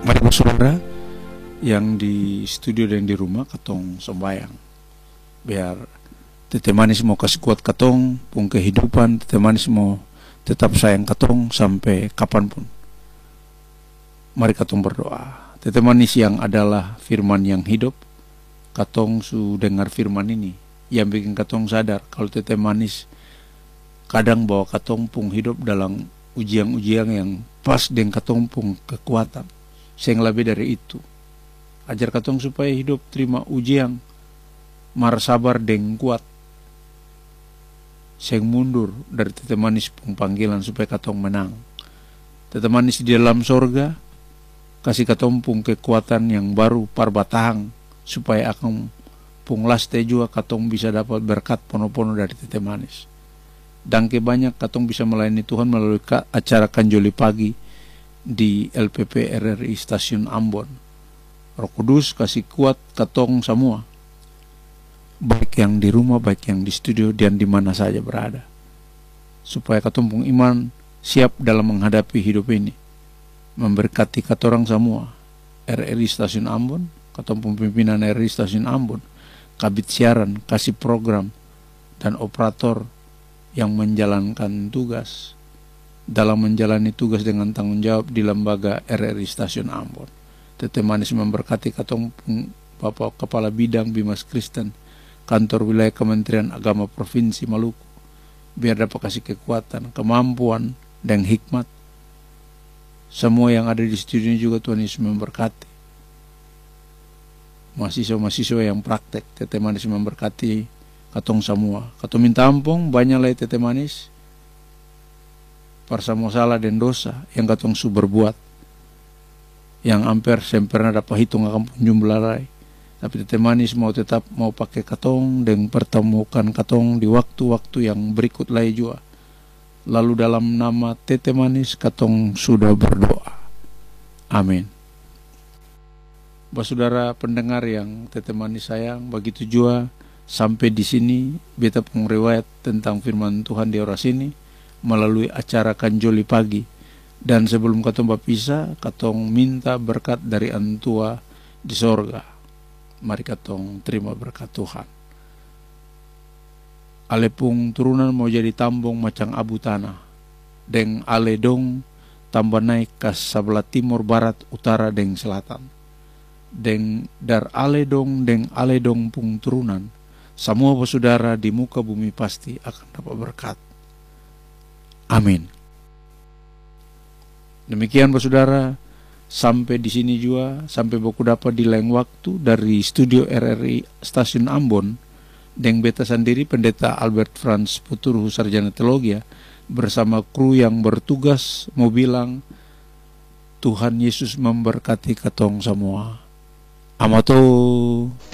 Mari saudara yang di studio dan di rumah katong sembayang. Biar tete manis mau kasih kuat katong pun kehidupan, tete manis mau tetap sayang katong sampai kapanpun. Mari katong berdoa. Tete manis yang adalah firman yang hidup, katong su dengar firman ini yang bikin katong sadar kalau tete manis kadang bawa katong pun hidup dalam ujian-ujian yang pas dengan katong pun kekuatan. Seng lebih dari itu. Ajar katong supaya hidup terima ujian, mar sabar deng kuat. Seng mundur dari tete manis pun panggilan supaya katong menang. Tete manis di dalam sorga kasih katong pun kekuatan yang baru parbatahang supaya akan pun laste juga katong bisa dapat berkat pono-pono dari tete manis. Dangke banyak katong bisa melayani Tuhan melalui acara Kanjoli Pagi di LPP RRI Stasiun Ambon. Roh Kudus kasih kuat katong semua, baik yang di rumah, baik yang di studio, dan di mana saja berada, supaya katong pun iman siap dalam menghadapi hidup ini. Memberkati katorang semua, RRI Stasiun Ambon, katong pun pimpinan RRI Stasiun Ambon, kabit siaran, kasih program, dan operator yang menjalankan tugas dalam menjalani tugas dengan tanggung jawab di lembaga RRI Stasiun Ambon. Tete manis memberkati katong Bapak Kepala Bidang Bimas Kristen Kantor Wilayah Kementerian Agama Provinsi Maluku, biar dapat kasih kekuatan, kemampuan, dan hikmat. Semua yang ada di studio ini juga Tuhan Yesus memberkati. Mahasiswa-mahasiswa yang praktek, tete manis memberkati katong semua. Katong minta ampun banyak lah tete manis persamo salah dan dosa yang katong su berbuat, yang hampir sempurna dapat hitung akan jumlah rai. Tapi tete manis mau tetap mau pakai katong dan pertemukan katong di waktu-waktu yang berikut lagi juga. Lalu dalam nama tete manis katong sudah berdoa. Amin. Saudara pendengar yang tete manis sayang, begitu juga sampai di sini beta pengriwayat tentang firman Tuhan di oras ini melalui acara Kanjoli Pagi. Dan sebelum katong berpisah, katong minta berkat dari Antua di sorga. Mari katong terima berkat Tuhan. Ale pung turunan mau jadi tambong macam abu tanah, deng ale dong tambah naik ke sebelah timur, barat, utara, deng selatan. Deng dar ale dong pung turunan, semua saudara di muka bumi pasti akan dapat berkat. Amin. Demikian saudara, sampai di sini juga, sampai baku dapat di lain waktu dari studio RRI Stasiun Ambon, deng beta sendiri Pendeta Albert Franz Puturuhu Sarjana Teologi bersama kru yang bertugas mau bilang Tuhan Yesus memberkati katong semua. Amato.